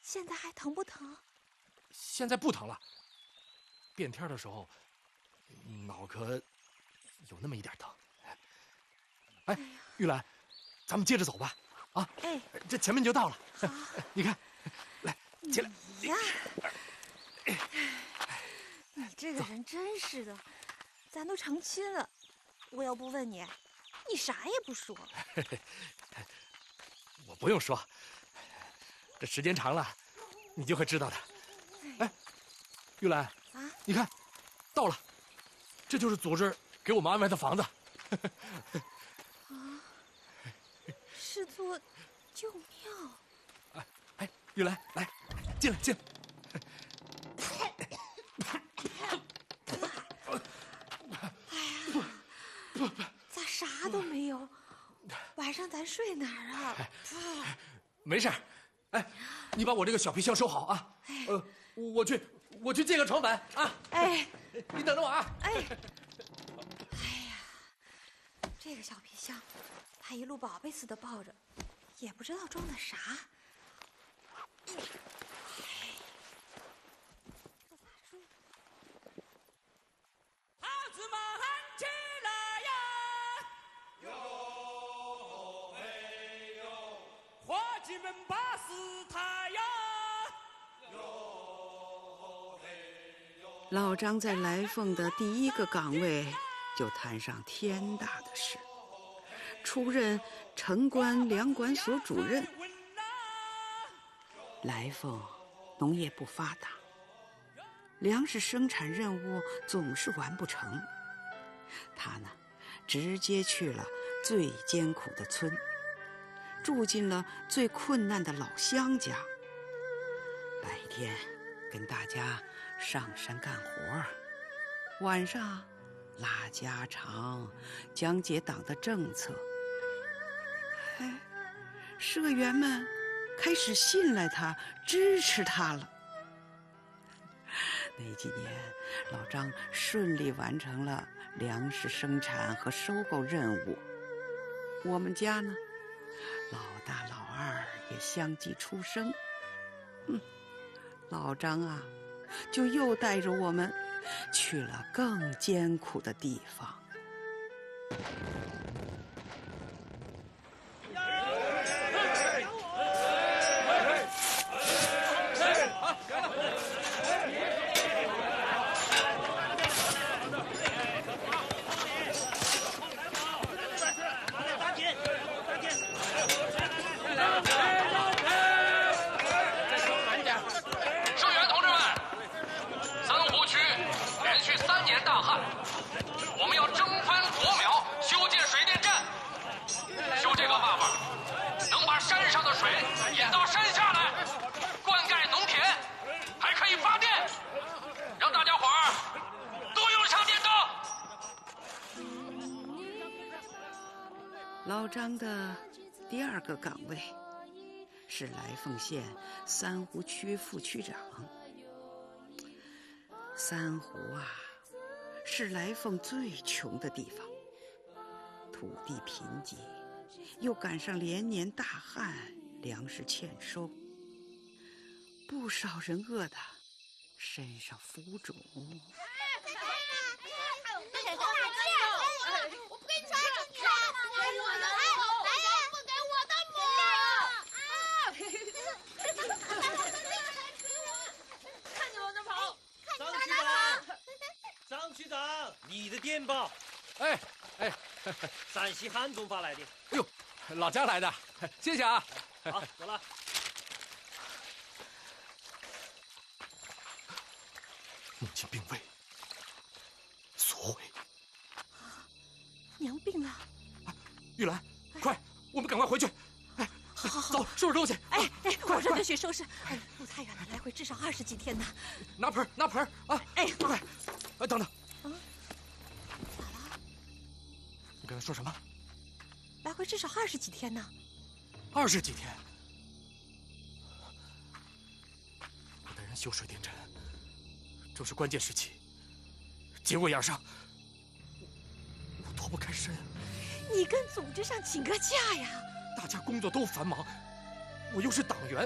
现在还疼不疼？ 现在不疼了。变天的时候，脑壳有那么一点疼。哎，玉兰，咱们接着走吧。啊， 哎， 这前面就到了。你看，来，起来。 呀，你这个人真是的，咱都成亲了，我要不问你，你啥也不说。 我不用说，这时间长了，你就会知道的。哎，玉兰啊，你看，到了，这就是组织给我们安排的房子。 啊，是座旧庙。 哎，玉兰，来，进来，进来。 咋啥都没有？晚上咱睡哪儿啊？ 没事。哎，你把我这个小皮箱收好啊。我去借个床板啊。 哎， 你等着我啊。 哎呀，这个小皮箱，他一路宝贝似的抱着，也不知道装的啥。 孩子们起来呀！哟嘿哟，伙计们把事抬呀！哟嘿哟。 老张在来凤的第一个岗位就摊上天大的事，出任城关粮管所主任。来凤农业不发达，粮食生产任务总是完不成。他呢，直接去了最艰苦的村，住进了最困难的老乡家。白天跟大家上山干活，晚上拉家常，讲解党的政策。哎，社员们开始信赖他，支持他了。那几年，老张顺利完成了粮食生产和收购任务。我们家呢，老大老二也相继出生。老张啊，就又带着我们去了更艰苦的地方。老张的第二个岗位是来凤县三湖区副区长。三湖啊，是来凤最穷的地方，土地贫瘠，又赶上连年大旱，粮食欠收，不少人饿得身上浮肿。 张区长，你的电报。 哎， 陕西汉中发来的。 哎呦，老家来的，谢谢啊。 好，走了。 母亲病危，所为。 娘病了。 玉兰，快，我们赶快回去。哎， 好， 走，收拾东西。 哎，我这就去收拾。哎，路太远了，来回至少20几天呢。 拿盆啊！ 哎， 快！哎，等等。 咋了？ 你刚才说什么？ 来回至少20几天呢。 20几天。我带人修水电站，正是关键时期，节骨眼上，我脱不开身。 你跟组织上请个假呀！ 大家工作都繁忙，我又是党员，